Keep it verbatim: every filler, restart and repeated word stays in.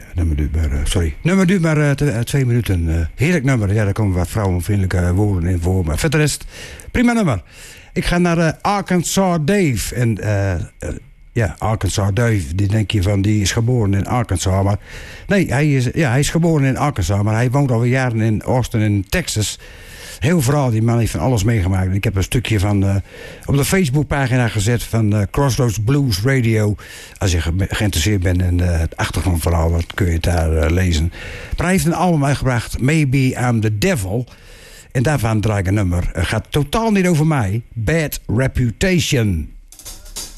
nummer duurt maar, uh, sorry. Nummer duurt maar uh, t- uh, twee minuten. Uh, heerlijk nummer. Ja, daar komen wat vrouwenvriendelijke woorden in voor. Maar verder is het prima nummer. Ik ga naar uh, Arkansas Dave. En uh, uh, ja, Arkansas Dave, die denk je van, die is geboren in Arkansas. Maar nee, hij is, ja, hij is geboren in Arkansas. Maar hij woont alweer jaren in Austin in Texas. Heel verhaal, die man heeft van alles meegemaakt. Ik heb een stukje van uh, op de Facebookpagina gezet van uh, Crossroads Blues Radio. Als je ge- geïnteresseerd bent in uh, het achtergrondverhaal, dan kun je het daar uh, lezen. Maar hij heeft een album uitgebracht, Maybe I'm the Devil. En daarvan draai ik een nummer. Het gaat totaal niet over mij. Bad Reputation.